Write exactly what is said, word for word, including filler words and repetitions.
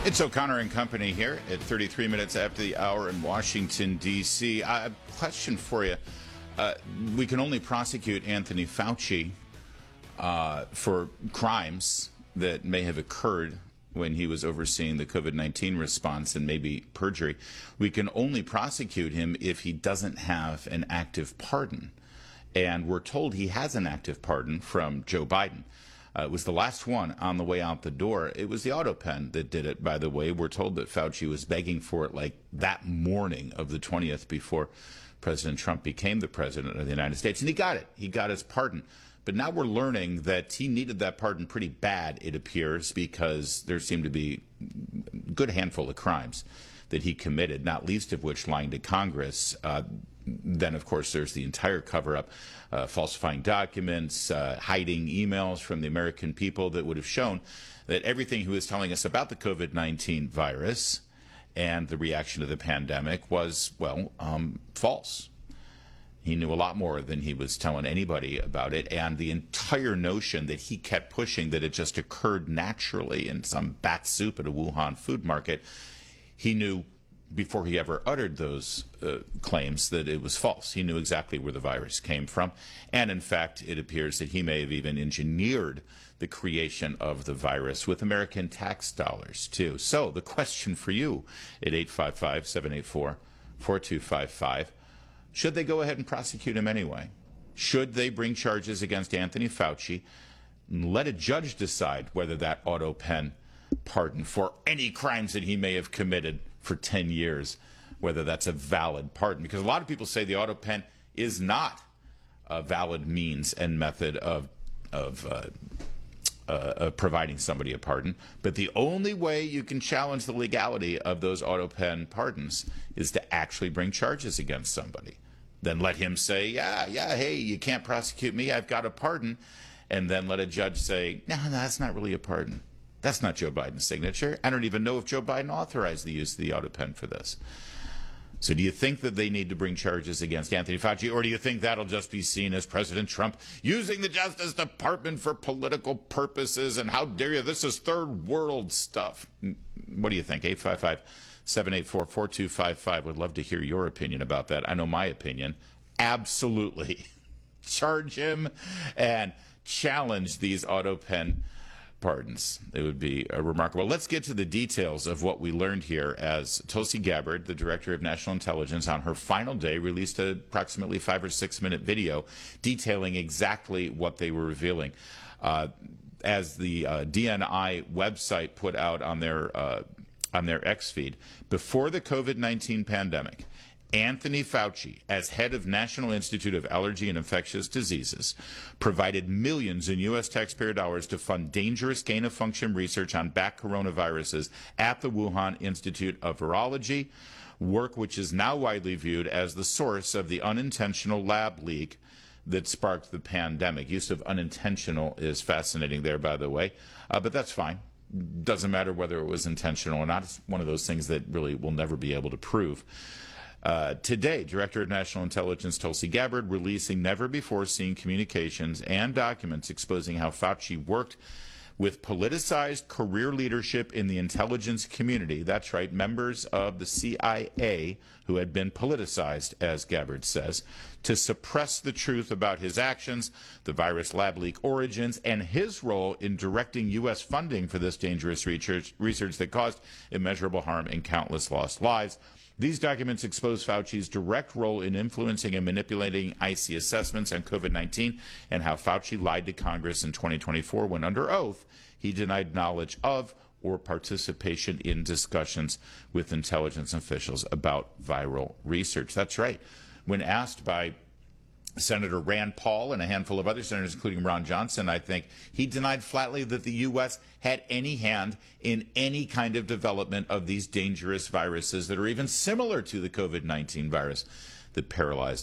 It's O'Connor and Company here at thirty-three minutes after the hour in Washington, D C A question for you. Uh, we can only prosecute Anthony Fauci uh, for crimes that may have occurred when he was overseeing the COVID nineteen response and maybe perjury. We can only prosecute him if he doesn't have an active pardon. And we're told he has an active pardon from Joe Biden. Uh, it was the last one on the way out the door. It was the AutoPen that did it, by the way. We're told that Fauci was begging for it like that morning of the twentieth before President Trump became the president of the United States. And he got it. He got his pardon. But now we're learning that he needed that pardon pretty bad, it appears, because there seemed to be a good handful of crimes that he committed, not least of which lying to Congress. Uh, then, of course, there's the entire cover-up, uh, falsifying documents, uh, hiding emails from the American people that would have shown that everything he was telling us about the COVID nineteen virus and the reaction to the pandemic was, well, um, false. He knew a lot more than he was telling anybody about it, and the entire notion that he kept pushing that it just occurred naturally in some bat soup at a Wuhan food market, he knew before he ever uttered those uh, claims that it was false. He knew exactly where the virus came from, and in fact, it appears that he may have even engineered the creation of the virus with American tax dollars, too. So the question for you at eight five five, seven eight four, four two five five, should they go ahead and prosecute him anyway? Should they bring charges against Anthony Fauci and let a judge decide whether that AutoPen pardon for any crimes that he may have committed for ten years, whether that's a valid pardon? Because a lot of people say the AutoPen is not a valid means and method of, of uh, uh, uh, providing somebody a pardon. But the only way you can challenge the legality of those AutoPen pardons is to actually bring charges against somebody. Then let him say, yeah, yeah, hey, you can't prosecute me, I've got a pardon. And then let a judge say, no, no, that's not really a pardon. That's not Joe Biden's signature. I don't even know if Joe Biden authorized the use of the AutoPen for this. So do you think that they need to bring charges against Anthony Fauci, or do you think that'll just be seen as President Trump using the Justice Department for political purposes, and how dare you, this is third world stuff? What do you think? eight five five, seven eight four, four two five five. Would love to hear your opinion about that. I know my opinion. Absolutely. Charge him and challenge these AutoPen pardons. It would be uh, remarkable. Let's get to the details of what we learned here as Tulsi Gabbard, the Director of National Intelligence, on her final day released a approximately five or six minute video detailing exactly what they were revealing. Uh, as the uh, D N I website put out on their uh, on their X feed, before the COVID nineteen pandemic, Anthony Fauci, as head of National Institute of Allergy and Infectious Diseases, provided millions in U S taxpayer dollars to fund dangerous gain-of-function research on bat coronaviruses at the Wuhan Institute of Virology, work which is now widely viewed as the source of the unintentional lab leak that sparked the pandemic. Use of unintentional is fascinating there, by the way, uh, but that's fine. Doesn't matter whether it was intentional or not. It's one of those things that really we'll never be able to prove. Uh, today, Director of National Intelligence Tulsi Gabbard releasing never-before-seen communications and documents exposing how Fauci worked with politicized career leadership in the intelligence community. That's right, members of the C I A who had been politicized, as Gabbard says, to suppress the truth about his actions, the virus lab leak origins, and his role in directing U S funding for this dangerous research, research that caused immeasurable harm and countless lost lives. These documents expose Fauci's direct role in influencing and manipulating I C assessments on COVID nineteen, and how Fauci lied to Congress in twenty twenty-four when, under oath, he denied knowledge of or participation in discussions with intelligence officials about viral research. That's right. When asked by Senator Rand Paul and a handful of other senators, including Ron Johnson, I think, he denied flatly that the U S had any hand in any kind of development of these dangerous viruses that are even similar to the COVID nineteen virus that paralyzed